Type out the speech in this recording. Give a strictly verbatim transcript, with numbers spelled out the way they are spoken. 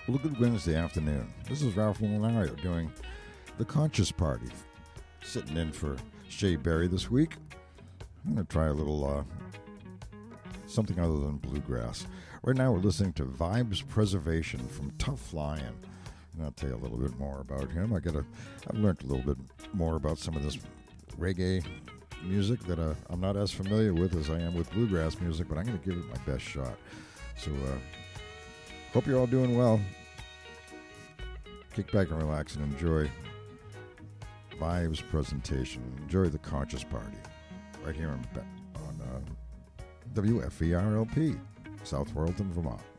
Well, a good Wednesday afternoon. This is Ralph Molinaro doing The Conscious Party. Sitting in for Shay Berry this week. I'm going to try a little uh, something other than bluegrass. Right now we're listening to Vibes Preservation from Tough Lion. And I'll tell you a little bit more about him. I gotta, I've learned a little bit more about some of this reggae music that uh, I'm not as familiar with as I am with bluegrass music, but I'm going to give it my best shot. So, uh, hope you're all doing well. Kick back and relax and enjoy Vibes Presentation. Enjoy the Conscious Party right here on, on uh, W F E R L P, South Royalton, Vermont.